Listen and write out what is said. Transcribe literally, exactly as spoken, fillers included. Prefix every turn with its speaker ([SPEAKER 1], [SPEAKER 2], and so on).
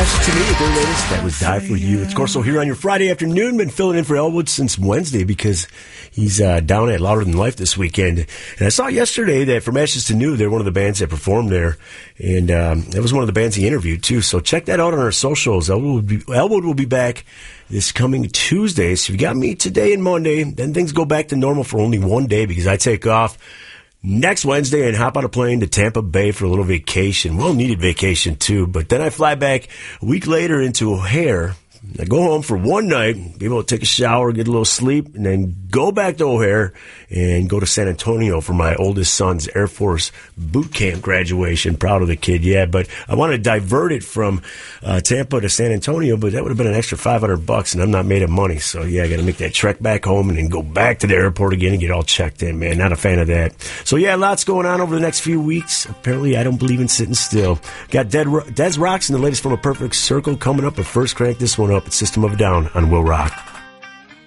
[SPEAKER 1] Ashes to Me at their latest. That was Die For You. It's Corso here on your Friday afternoon. Been filling in for Elwood since Wednesday because he's uh, down at Louder Than Life this weekend. And I saw yesterday that From Ashes to New, they're one of the bands that performed there. And um, that was one of the bands he interviewed, too. So check that out on our socials. Elwood will be, Elwood will be back this coming Tuesday. So you got me today and Monday. Then things go back to normal for only one day because I take off next Wednesday and hop on a plane to Tampa Bay for a little vacation. Well-needed vacation, too. But then I fly back a week later into O'Hare. I go home for one night, be able to take a shower, get a little sleep, and then go back to O'Hare and go to San Antonio for my oldest son's Air Force boot camp graduation. Proud of the kid, yeah. But I want to divert it from uh, Tampa to San Antonio, but that would have been an extra five hundred bucks, and I'm not made of money. So, yeah, I got to make that trek back home and then go back to the airport again and get all checked in, man. Not a fan of that. So, yeah, lots going on over the next few weeks. Apparently, I don't believe in sitting still. Got Dead, Des Rocks and the latest from A Perfect Circle coming up, but first crank this one up at System of a Down on Will Rock.